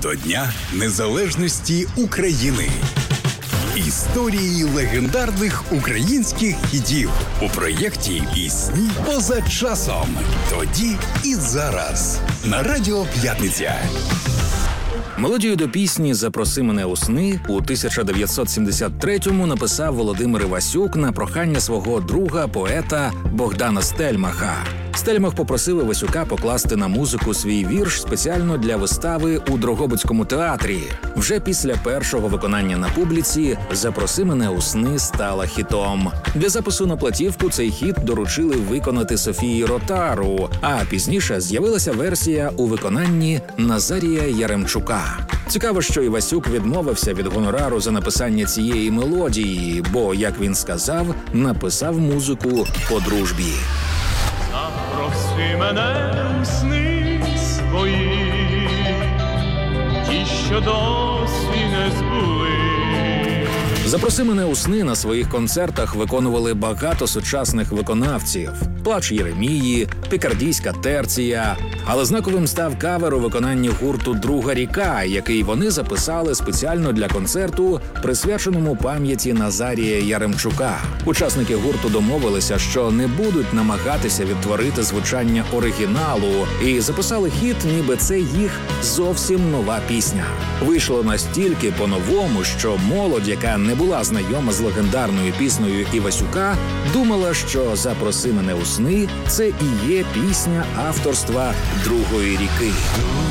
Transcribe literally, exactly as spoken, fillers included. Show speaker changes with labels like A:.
A: до Дня Незалежності України. Історії легендарних українських хітів у проєкті «Пісні поза часом». Тоді і зараз. На Радіо П'ятниця.
B: Мелодію до пісні «Запроси мене у сни» у тисяча дев'ятсот сімдесят третьому написав Володимир Івасюк на прохання свого друга, поета Богдана Стельмаха. Стельмах попросив Івасюка покласти на музику свій вірш спеціально для вистави у Дрогобицькому театрі. Вже після першого виконання на публіці «Запроси мене у сни» стала хітом. Для запису на платівку цей хіт доручили виконати Софії Ротару, а пізніше з'явилася версія у виконанні Назарія Яремчука. Цікаво, що Івасюк відмовився від гонорару за написання цієї мелодії, бо, як він сказав, написав музику по дружбі.
C: Запроси мене у сни свої, ті, що досі не збули.
B: «Запроси мене у сни» на своїх концертах виконували багато сучасних виконавців. «Плач Єремії», «Пікардійська терція». Але знаковим став кавер у виконанні гурту «Друга ріка», який вони записали спеціально для концерту, присвяченому пам'яті Назарія Яремчука. Учасники гурту домовилися, що не будуть намагатися відтворити звучання оригіналу, і записали хіт, ніби це їх зовсім нова пісня. Вийшло настільки по-новому, що молодь, яка не була знайома з легендарною піснею Івасюка, думала, що «Запроси мене у сни» – це і є пісня авторства «Другої ріки».